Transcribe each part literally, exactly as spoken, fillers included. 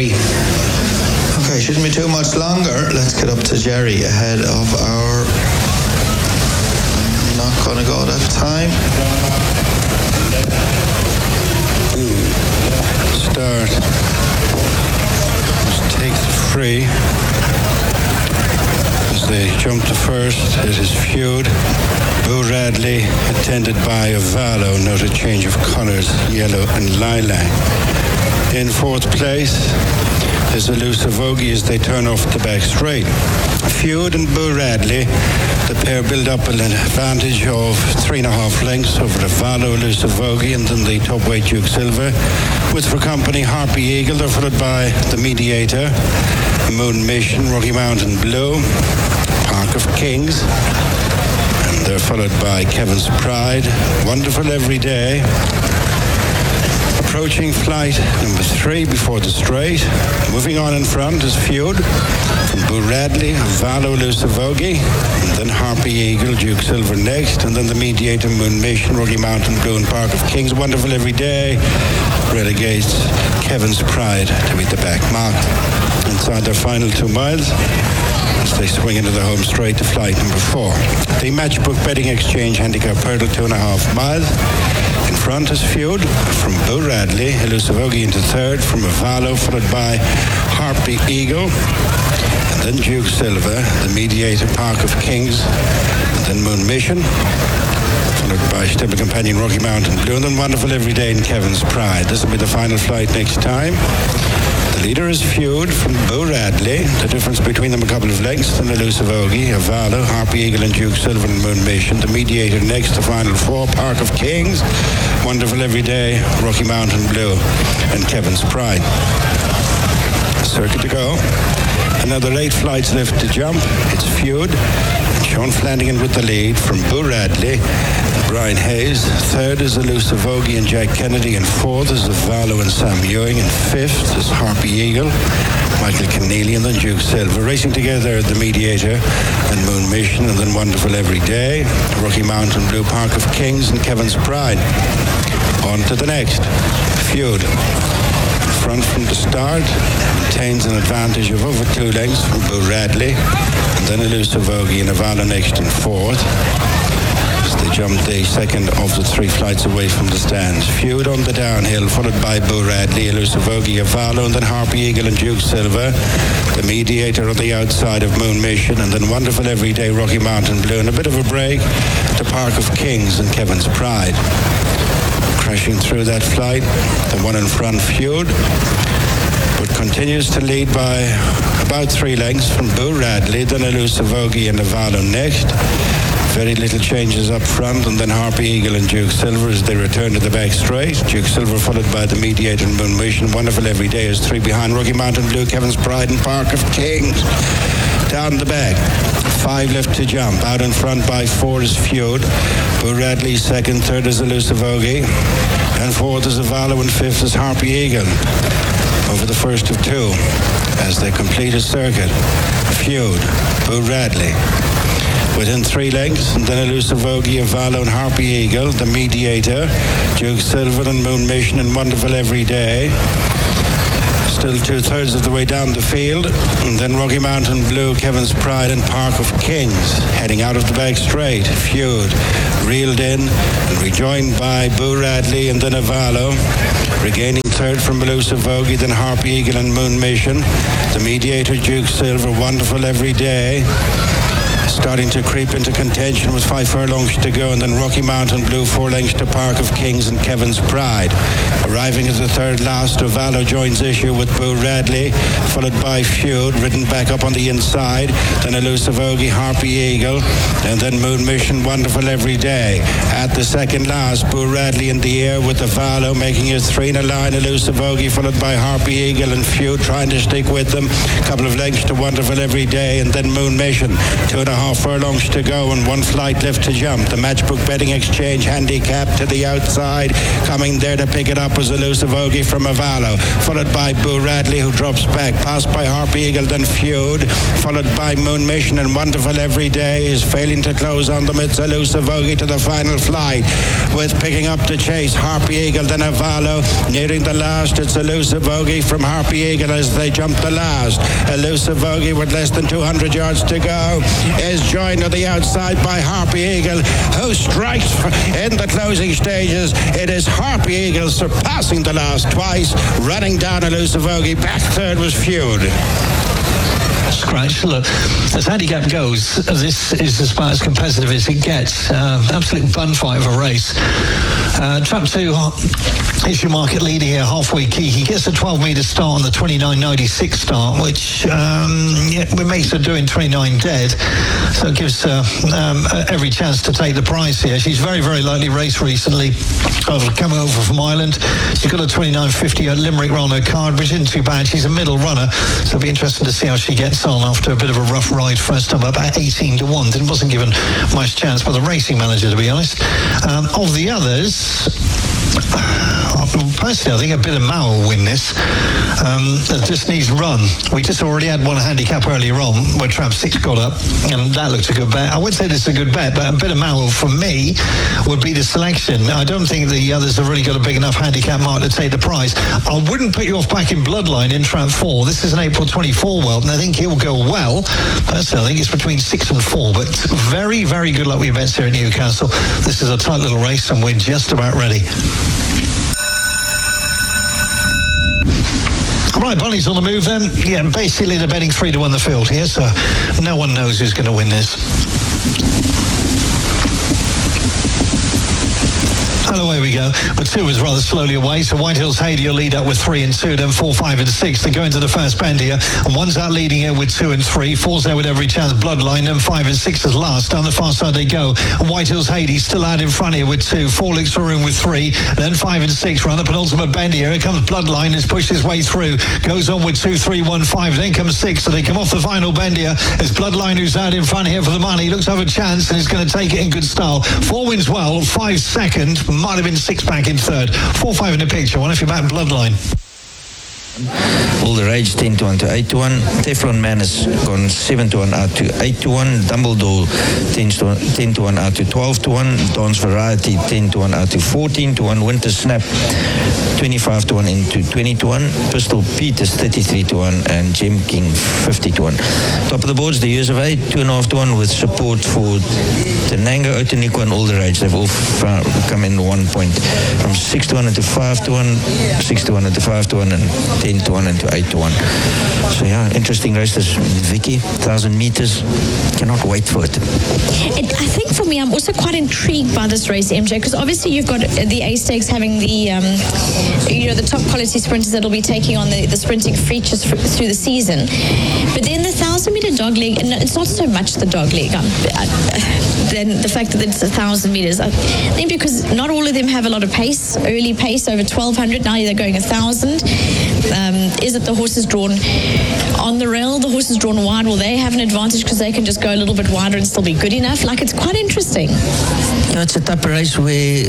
Jerry. Okay, shouldn't be too much longer. Let's get up to Jerry ahead of our... Not gonna go that time. Start. Let's take the free. As they jump to first, it is Feud. Boo Radley, attended by Avalo, note a change of colours, yellow and lilac. In fourth place is Elusive Vogie as they turn off the back straight. Feud and Boo Radley, the pair build up an advantage of three and a half lengths over the Avalo, Elusive Vogie, and then the top weight Duke Silver. With for company Harpy Eagle, they're followed by the Mediator, Moon Mission, Rocky Mountain Blue, Park of Kings, and they're followed by Kevin's Pride, Wonderful Every Day. Approaching flight number three before the straight. Moving on in front is Feud from Boo Radley, Avalo, Elusive Vogie, and then Harpy Eagle, Duke Silver next, and then the Mediator, Moon Mission, Rocky Mountain Blue, and Park of Kings, Wonderful Every Day relegates Kevin's Pride to beat the back mark. Inside their final two miles, as they swing into the home straight to flight number four. The Matchbook Betting Exchange handicap hurdle two and a half miles. In front is Feud from Boo Radley, Elusive Vogie into third from Avalo, followed by Harpy Eagle, and then Duke Silver, the Mediator, Park of Kings, and then Moon Mission, followed by Stable Companion, Rocky Mountain Blue, and then Wonderful Every Day in Kevin's Pride. This will be the final flight next time. The leader is Feud from Boo Radley. The difference between them a couple of lengths. Then Elusive Vogie, Avalo, Harpy Eagle, and Duke Silver and Moon Mission. The Mediator next, the final four, Park of Kings, Wonderful Every Day, Rocky Mountain Blue, and Kevin's Pride. Circuit to go. Another eight flights left to jump. It's Feud. Sean Flanagan with the lead from Boo Radley. Brian Hayes. Third is Elusive Vogie and Jack Kennedy. And fourth is Avalo and Sam Ewing. And fifth is Harpy Eagle, Michael Keneally, and then Duke Silver. Racing together the Mediator and Moon Mission, and then Wonderful Every Day, Rocky Mountain Blue, Park of Kings, and Kevin's Pride. On to the next. Feud. Front from the start, maintains an advantage of over two lengths from Boo Radley, and then Elusive Vogie and Avalo next and fourth. As they jump the second of the three flights away from the stands. Feud on the downhill, followed by Boo Radley, Elusive Vogie, Avalo, and then Harpy Eagle and Duke Silver. The Mediator on the outside of Moon Mission, and then Wonderful Every Day, Rocky Mountain Blue, and a bit of a break to Park of Kings and Kevin's Pride. Crashing through that flight, the one in front, Feud, but continues to lead by about three lengths from Boo Radley, then Elusive Vogie and Avalo next. Very little changes up front, and then Harpy Eagle and Duke Silver as they return to the back straight. Duke Silver followed by the Mediator and Moon Mission. Wonderful Every Day is three behind Rocky Mountain Blue, Kevin's Pride, and Park of Kings. Down the back, five left to jump. Out in front by four is Feud. Boo Radley second, third is Elusive Vogie, and fourth is Avalo, and fifth is Harpy Eagle. Over the first of two, as they complete a circuit, Feud, Boo Radley, within three lengths, and then Elusive Vogie, Avalo, and Harpy Eagle, the Mediator, Duke Silver, and Moon Mission, and Wonderful Every Day. Still two-thirds of the way down the field, and then Rocky Mountain Blue, Kevin's Pride, and Park of Kings. Heading out of the back straight, Feud, reeled in and rejoined by Boo Radley, and then Avalo. Regaining third from Elusive Vogie, then Harpy Eagle and Moon Mission. The Mediator, Duke Silver, Wonderful Every Day. Starting to creep into contention with five furlongs to go, and then Rocky Mountain Blue, four lengths to Park of Kings and Kevin's Pride. Arriving at the third last, Avalo joins issue with Boo Radley, followed by Feud, ridden back up on the inside, then Elusive Vogie, Harpy Eagle, and then Moon Mission, Wonderful Every Day. At the second last, Boo Radley in the air with Avalo, making it three in a line, Elusive Vogie, followed by Harpy Eagle, and Feud trying to stick with them. A couple of lengths to Wonderful Every Day, and then Moon Mission, two and a half half furlongs to go and one flight left to jump. The Matchbook Betting Exchange handicap to the outside. Coming there to pick it up was Elusive Ogie from Avalo, followed by Boo Radley, who drops back, passed by Harpy Eagle, then Feud, followed by Moon Mission and Wonderful Every Day is failing to close on them. It's Elusive Ogie to the final flight, with picking up the chase Harpy Eagle, then Avalo. Nearing the last, it's Elusive Ogie from Harpy Eagle as they jump the last. Elusive Ogie with less than two hundred yards to go is joined on the outside by Harpy Eagle, who strikes in the closing stages. It is Harpy Eagle surpassing the last twice, running down Elusive Ogie. Back third was Feud. Scratch. Look, as handicap goes, this is about as competitive as it gets. Uh, absolute bun fight of a race. Uh, trap two is your market leader here, Halfway Key. He gets a twelve metre start on the twenty-nine ninety-six start, which um, yeah, makes her doing twenty-nine dead. So it gives her um, every chance to take the prize here. She's very, very lightly raced recently. Coming over from Ireland. She's got a twenty-nine fifty at Limerick on her card, which isn't too bad. She's a middle runner, so it'll be interesting to see how she gets on after a bit of a rough ride first time, about eighteen to one. It wasn't given much chance by the racing manager, to be honest. Um, of the others, personally, I think a bit of Mao will win this. Um, it just needs run. We just already had one handicap earlier on where Trap six got up, and that looked a good bet. I would say this is a good bet, but a bit of Mao for me would be the selection. I don't think the others have really got a big enough handicap mark to take the prize. I wouldn't put you off back in Bloodline in Trap four. This is an April twenty-four world, and I think he'll go well. Personally, I think it's between six and four, but very, very good luck with your bets here at Newcastle. This is a tight little race, and we're just about ready. Right, Bonnie's on the move then. Yeah, basically they're betting three to one the field here, so no one knows who's going to win this. And away we go. But two is rather slowly away, so White Hills Heidi will lead up with three and two, then four, five and six. They go into the first bend here, and one's out leading here with two and three. Four's there with every chance, Bloodline, and five and six is last. Down the far side they go, and White Hills Heidi still out in front here with two. Four looks for room with three, then five and six. Round the penultimate bend here, here comes Bloodline, has pushed his way through. Goes on with two, three, one, five. Then comes six, so they come off the final bend here. It's Bloodline who's out in front here for the money. Looks to have a chance, and he's going to take it in good style. Four wins well, five second. Might have been six back in third. Four, five in the picture. One if you're back in Bloodline. All the Rage ten to one to eight to one. Teflon Man has gone seven to one out to eight to one. Dumbledore ten to one out to twelve to one. Dance Variety ten to one out to fourteen to one. Winter Snap twenty-five to one into twenty to one. Pistol Pete is thirty-three to one, and Gem King fifty to one. Top of the boards, the Years of Eight two and a half to one, with support for Tenango, Otanico, and All the Rage. They've all found, come in one point, from six to one into five to one, six to one into five to one, and ten to one into eight to one. So yeah, interesting race. This Vicky, thousand meters. Cannot wait for it. it. I think for me, I'm also quite intrigued by this race, M J, because obviously you've got the A Stakes having the, um, you know, the top quality sprinters that'll be taking on the, the sprinting features for, through the season. But then the thousand meter dog leg, and it's not so much the dog leg, um, then the fact that it's a thousand meters. I think because not all of them have a lot of pace, early pace over twelve hundred. Now they're going a thousand. Um, is it the horses drawn on the rail, the horses drawn wide? Will they have an advantage because they can just go a little bit wider and still be good enough? Like, it's quite interesting. You know, it's a type of race where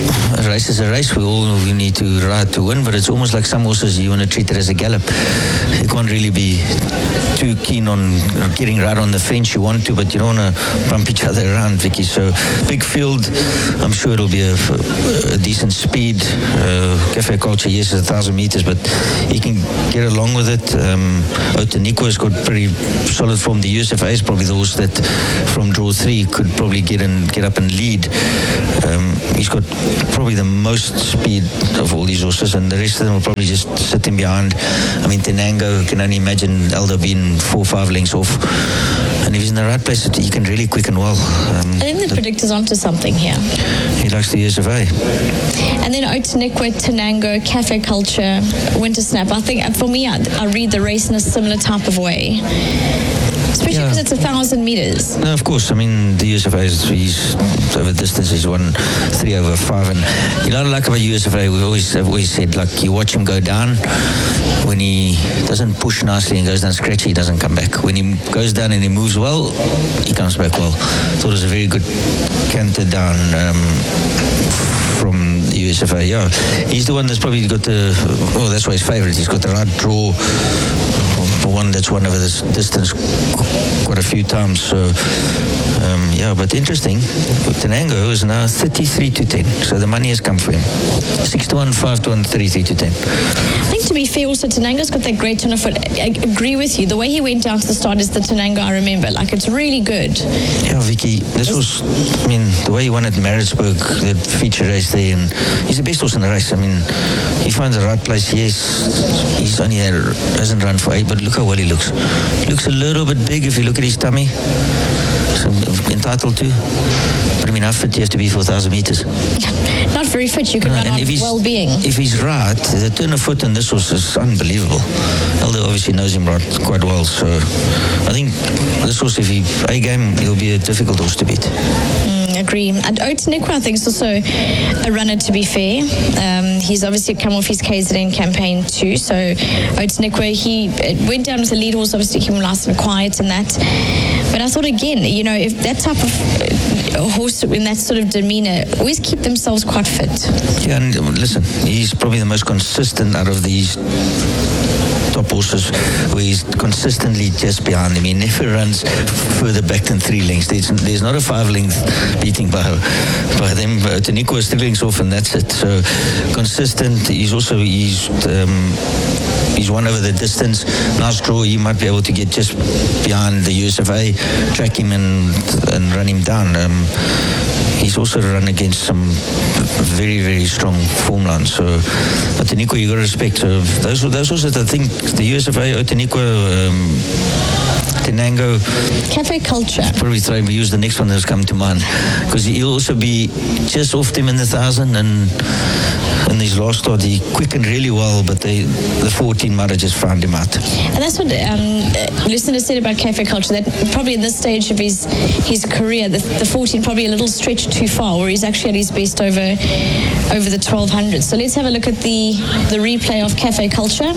a race is a race. We all know we need to ride to win, but it's almost like some horses you want to treat it as a gallop. You can't really be too keen on getting right on the fence. You want to, but you don't want to bump each other around, Vicky. So big field. I'm sure it'll be a, a decent speed. Uh, Cafe Culture, yes, it's a thousand meters, but he can get along with it. Um, Otanico has got pretty solid form. The U S F A is probably the horse that from draw three could probably get and get up and lead. Um, he's got probably the most speed of all these horses, and the rest of them will probably just sit in behind. I mean, Tenango, can only imagine Aldo being four or five lengths off. And if he's in the right place, he can really quicken well. Um, I think the, the predictor's onto something here. He likes the U S F A. And then Otanico, Tenango, Cafe Culture, Winter Snap. I think for me, I, I read the race in a similar type of way. Especially because yeah. it's a thousand meters. No, of course. I mean, the U S F A is he's over distance. He's won three over five, and you know, like about U S F A, we always have always said, like, you watch him go down. When he doesn't push nicely and goes down scratchy, he doesn't come back. When he goes down and he moves well, he comes back well. Thought it was a very good canter down um, from the U S F A. Yeah, he's the one that's probably got the, oh, that's why he's favourite. He's got the right draw, one that's won over this distance quite a few times. So, um, yeah, but interesting. Tenango is now thirty-three to ten. So the money has come for him. six to one, five to one, thirty-three to ten. I think to be fair, also Tenango's got that great turn of foot. I agree with you. The way he went down to the start is the Tenango I remember. Like, it's really good. Yeah, Vicky, this was, I mean, the way he won at Maritzburg, that feature race there, and he's the best horse in the race. I mean, he finds the right place. Yes, he's only there, hasn't run for eight, but look how well he looks. He looks a little bit big if you look at his tummy. So entitled to. But I mean, how fit he has to be for one thousand metres? Not very fit. You can Uh, run and on if he's, well-being. if he's right, the turn of foot in this horse is unbelievable. Elder obviously knows him right quite well, so I think this horse, if he A game, he'll be a difficult horse to beat. Mm, agree. And Otanikwa, I think, is also a runner, to be fair. Um, he's obviously come off his K Z N campaign too, so Otanikwa, he went down with the lead horse, obviously keeping him nice and quiet and that. But I thought, again, you know, if that type of uh, horse in that sort of demeanour always keep themselves quite fit. Yeah, and um, listen, he's probably the most consistent out of these top horses, where he's consistently just behind him. He never runs further back than three lengths. There's, there's not a five length beating by, by them. Teniko is three lengths off and that's it. So consistent. He's also, he's um, he's won over the distance. Nice draw. He might be able to get just behind the U S F A, track him and, and run him down. Um, he's also run against some very, very strong form lines. So, but Teniko, you got to respect. So those, those horses, I think, the U S F A, Otanikwa, um, Tenango. Cafe Culture. Probably try to use the next one that's come to mind, because he'll also be just off them in the thousand, and in his last start he quickened really well, but they, the fourteen might have just found him out. And that's what um, uh, listeners said about Cafe Culture, that probably at this stage of his his career, the, the fourteen probably a little stretched too far, where he's actually at his best over over the twelve hundred. So let's have a look at the, the replay of Cafe Culture.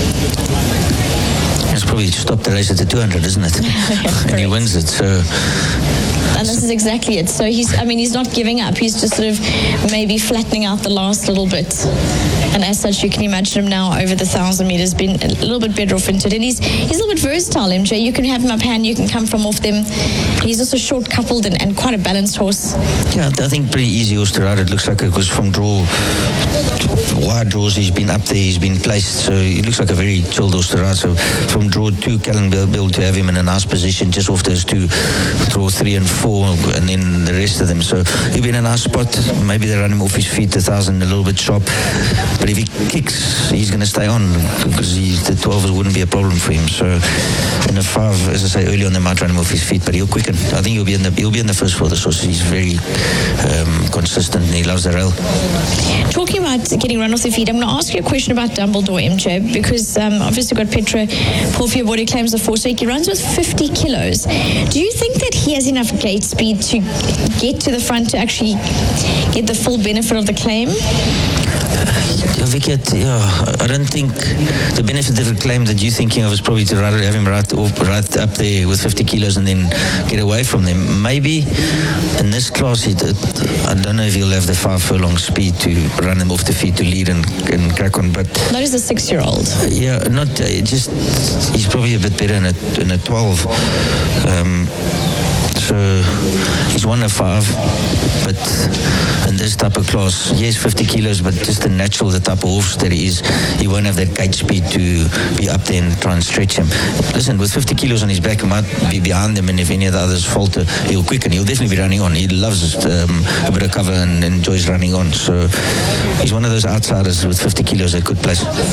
It's probably stopped the race at the two hundred, isn't it? Yeah, and he correct. wins it, so... And this is exactly it. So he's, I mean, he's not giving up. He's just sort of maybe flattening out the last little bit. And as such, you can imagine him now over the thousand metres, been a little bit better off into it. And he's, he's a little bit versatile, M J. You can have him up hand, you can come from off them. He's also short coupled and, and quite a balanced horse. Yeah, I think pretty easy horse to ride. It looks like it was from draw, wide draws. He's been up there, he's been placed, so he looks like a very chilled horse to ride. So from draw two, Callan will be able to have him in a nice position just off those two, draw three and four, and then the rest of them. So he'll be in a nice spot. Maybe they run him off his feet, the thousand, a little bit sharp. But if he kicks, he's going to stay on, because he, the twelve wouldn't be a problem for him. So in the five, as I say, early on they might run him off his feet, but he'll quicken. I think he'll be in the he'll be in the first for the source. He's very um, consistent and he loves the rail. Talking about getting run off the feet, I'm going to ask you a question about Dumbledore, M J, because um, obviously got Petra Porfia Body claims the four, so he runs with fifty kilos. Do you think that he has enough gate speed to get to the front to actually get the full benefit of the claim? Yeah, Vicky, yeah, I don't think the benefit of the claim that you're thinking of is probably to rather have him right, right up there with fifty kilos and then get away from them. Maybe in this class, he did, I don't know if he'll have the five furlong speed to run him off the feet to lead and, and crack on, but... That is a six-year-old. Yeah, not uh, just, he's probably a bit better in a, in a twelve. Um, So he's one of five, but in this type of class, yes, fifty kilos, but just the natural, the type of horse that he is, he won't have that gate speed to be up there and try and stretch him. Listen, with fifty kilos on his back, he might be behind him, and if any of the others falter, he'll quicken. He'll definitely be running on. He loves um, a bit of cover and enjoys running on. So he's one of those outsiders with fifty kilos that could place.